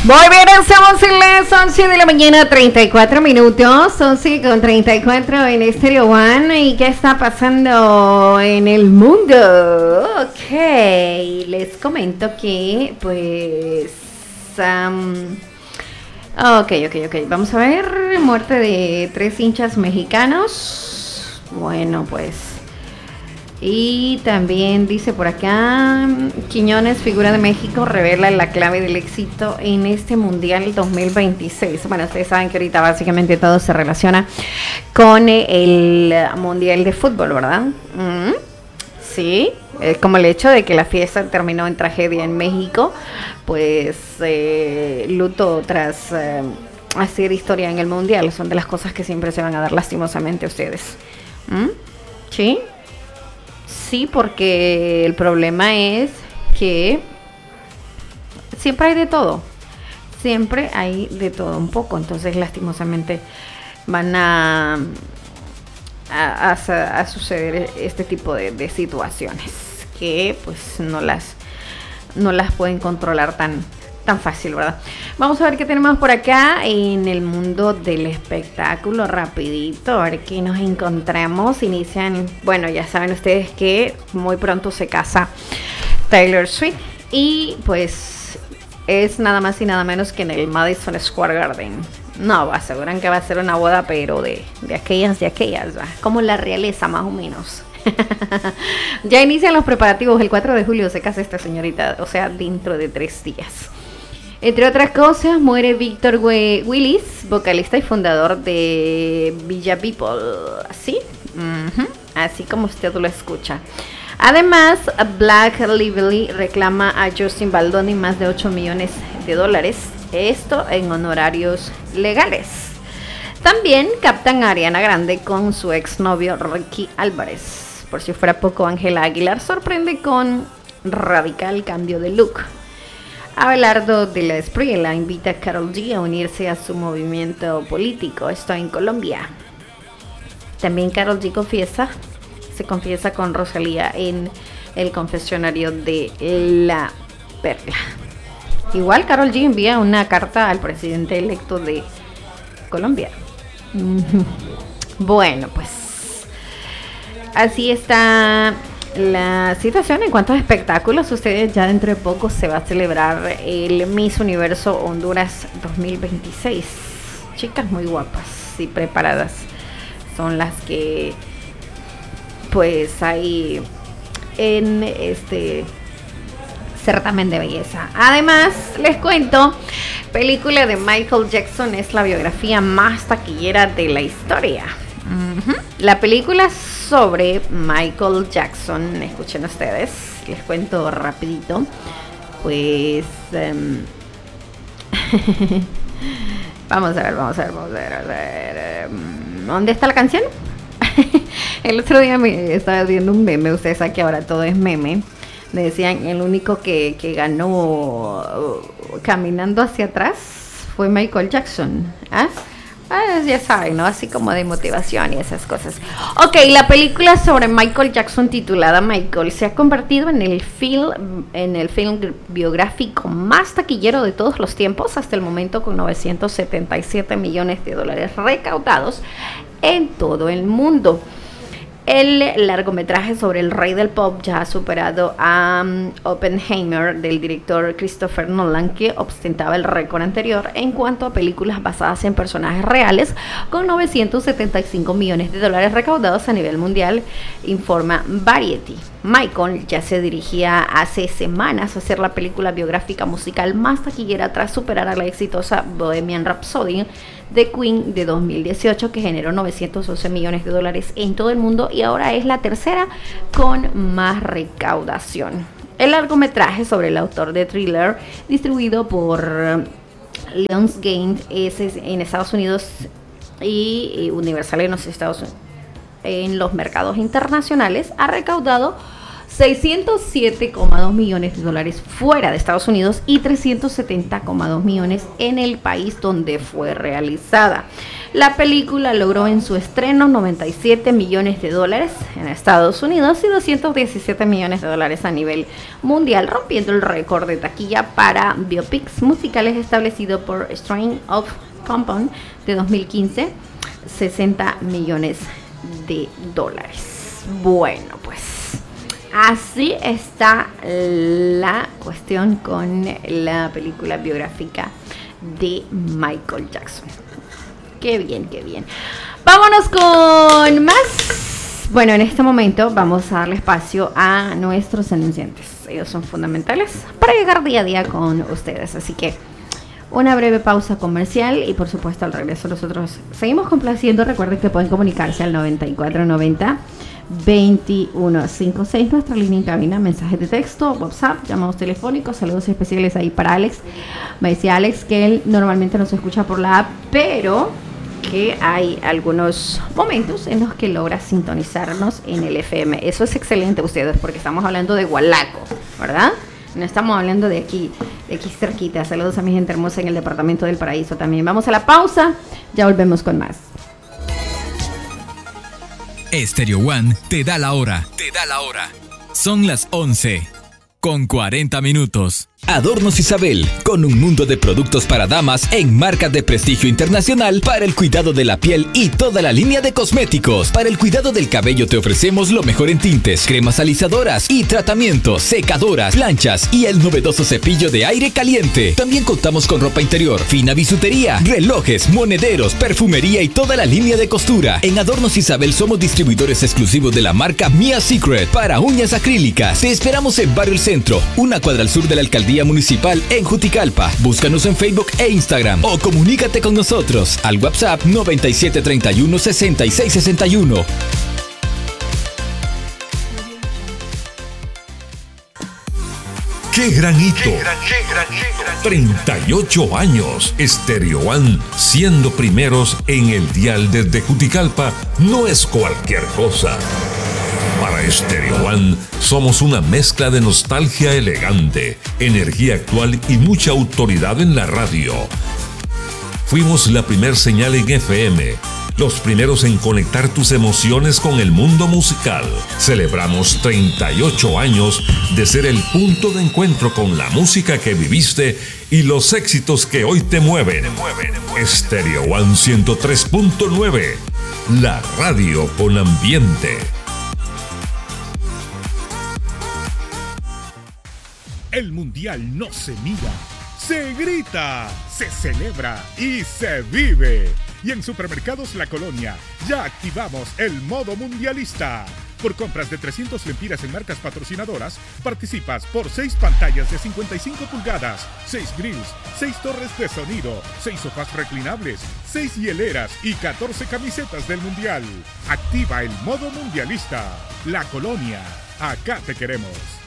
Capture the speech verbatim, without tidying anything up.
Muy bien, estamos en las once de la mañana, treinta y cuatro minutos, once con treinta y cuatro en Estéreo One. ¿Y qué está pasando en el mundo? Ok, les comento que, pues, um, ok, ok, ok, vamos a ver, muerte de tres hinchas mexicanos. Bueno, pues... Y también dice por acá, Quiñones, figura de México, revela la clave del éxito en este Mundial dos mil veintiséis. Bueno, ustedes saben que ahorita básicamente todo se relaciona con el Mundial de Fútbol, ¿verdad? Mm, sí, es como el hecho de que la fiesta terminó en tragedia en México, pues eh, luto tras eh, hacer historia en el Mundial. Son de las cosas que siempre se van a dar lastimosamente a ustedes. ¿Mm? ¿Sí? Sí, porque el problema es que siempre hay de todo, siempre hay de todo un poco, entonces lastimosamente van a, a, a, a suceder este tipo de, de situaciones que pues no las, no las pueden controlar tan, tan fácil, ¿verdad? Vamos a ver qué tenemos por acá en el mundo del espectáculo, rapidito, a ver qué nos encontramos. Inician, bueno, ya saben ustedes que muy pronto se casa Taylor Swift y pues es nada más y nada menos que en el Madison Square Garden. No, aseguran que va a ser una boda, pero de, de aquellas, de aquellas, ¿va? Como la realeza más o menos. Ya inician los preparativos, el cuatro de julio se casa esta señorita, o sea, dentro de tres días. Entre otras cosas, muere Víctor Willis, vocalista y fundador de Villa People, ¿sí? Uh-huh. Así como usted lo escucha. Además, Black Lively reclama a Justin Baldoni más de ocho millones de dólares, esto en honorarios legales. También captan a Ariana Grande con su exnovio Ricky Álvarez. Por si fuera poco, Ángela Aguilar sorprende con radical cambio de look. Abelardo de la Espriella invita a Karol G a unirse a su movimiento político, esto en Colombia. También Karol G confiesa, se confiesa con Rosalía en el confesionario de La Perla. Igual Karol G envía una carta al presidente electo de Colombia. Bueno, pues así está la situación en cuanto a espectáculos. Ustedes, ya dentro de poco se va a celebrar el Miss Universo Honduras dos mil veintiséis. Chicas muy guapas y preparadas son las que pues hay en este certamen de belleza. Además, les cuento, película de Michael Jackson es la biografía más taquillera de la historia. Uh-huh. La película sobre Michael Jackson, escuchen ustedes, les cuento rapidito, pues um, vamos a ver, vamos a ver, vamos a ver, a ver um, ¿dónde está la canción? El otro día me estaba viendo un meme, ustedes saben que ahora todo es meme. Me decían, el único que, que ganó uh, caminando hacia atrás fue Michael Jackson. ¿Ah? Ah, ya saben, ¿no? Así como de motivación y esas cosas. Ok, la película sobre Michael Jackson titulada Michael se ha convertido en el film, en el film biográfico más taquillero de todos los tiempos hasta el momento, con novecientos setenta y siete millones de dólares recaudados en todo el mundo. El largometraje sobre el rey del pop ya ha superado a um, Oppenheimer del director Christopher Nolan, que ostentaba el récord anterior en cuanto a películas basadas en personajes reales, con novecientos setenta y cinco millones de dólares recaudados a nivel mundial, informa Variety. Michael ya se dirigía hace semanas a hacer la película biográfica musical más taquillera tras superar a la exitosa Bohemian Rhapsody de Queen de dos mil dieciocho, que generó novecientos once millones de dólares en todo el mundo y ahora es la tercera con más recaudación. El largometraje sobre el autor de Thriller, distribuido por Lionsgate en Estados Unidos y Universal en los Estados Unidos, en los mercados internacionales, ha recaudado seiscientos siete coma dos millones de dólares fuera de Estados Unidos y trescientos setenta coma dos millones en el país donde fue realizada. La película logró en su estreno noventa y siete millones de dólares en Estados Unidos y doscientos diecisiete millones de dólares a nivel mundial, rompiendo el récord de taquilla para biopics musicales establecido por Strain of Compton de dos mil quince, sesenta millones de dólares. Bueno, pues así está la cuestión con la película biográfica de Michael Jackson. Qué bien, qué bien. Vámonos con más. Bueno, en este momento vamos a darle espacio a nuestros anunciantes. Ellos son fundamentales para llegar día a día con ustedes. Así que una breve pausa comercial y por supuesto al regreso nosotros seguimos complaciendo. Recuerden que pueden comunicarse al noventa y cuatro noventa veintiuno cincuenta y seis, nuestra línea en cabina, mensajes de texto, WhatsApp, llamados telefónicos, saludos especiales ahí para Alex. Me decía Alex que él normalmente nos escucha por la app, pero que hay algunos momentos en los que logra sintonizarnos en el F M. Eso es excelente, ustedes, porque estamos hablando de Gualaco, ¿verdad? No estamos hablando de aquí, de aquí cerquita. Saludos a mi gente hermosa en el departamento del Paraíso también. Vamos a la pausa, ya volvemos con más. Stereo One te da la hora. Te da la hora. Son las once con cuarenta minutos. Adornos Isabel, con un mundo de productos para damas en marcas de prestigio internacional para el cuidado de la piel y toda la línea de cosméticos. Para el cuidado del cabello te ofrecemos lo mejor en tintes, cremas alisadoras y tratamientos, secadoras, planchas y el novedoso cepillo de aire caliente. También contamos con ropa interior, fina bisutería, relojes, monederos, perfumería y toda la línea de costura. En Adornos Isabel somos distribuidores exclusivos de la marca Mia Secret para uñas acrílicas. Te esperamos en Barrio El Centro, una cuadra al sur de la alcaldía municipal en Juticalpa. Búscanos en Facebook e Instagram o comunícate con nosotros al WhatsApp noventa y siete treinta y uno sesenta y seis sesenta y uno. ¡Qué gran hito! ¡Qué gran, qué gran, qué gran! treinta y ocho años. Stereo One siendo primeros en el dial desde Juticalpa no es cualquier cosa. Para Stereo One somos una mezcla de nostalgia elegante, energía actual y mucha autoridad en la radio. Fuimos la primer señal en F M, los primeros en conectar tus emociones con el mundo musical. Celebramos treinta y ocho años de ser el punto de encuentro con la música que viviste y los éxitos que hoy te mueven. Stereo One ciento tres punto nueve, la radio con ambiente. El mundial no se mira, se grita, se celebra y se vive. Y en Supermercados La Colonia ya activamos el modo mundialista. Por compras de trescientos lempiras en marcas patrocinadoras, participas por seis pantallas de cincuenta y cinco pulgadas, seis grills, seis torres de sonido, seis sofás reclinables, seis hieleras y catorce camisetas del mundial. Activa el modo mundialista. La Colonia, acá te queremos.